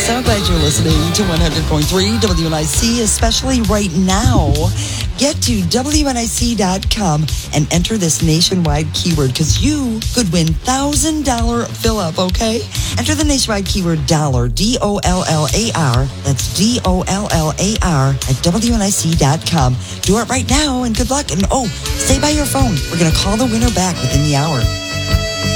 So glad you're listening to 100.3 WNIC, especially right now. Get to WNIC.com and enter this nationwide keyword because you could win $1,000 fill-up, okay? Enter the nationwide keyword dollar, D-O-L-L-A-R. That's D-O-L-L-A-R at WNIC.com. Do it right now and good luck. And stay by your phone. We're going to call the winner back within the hour.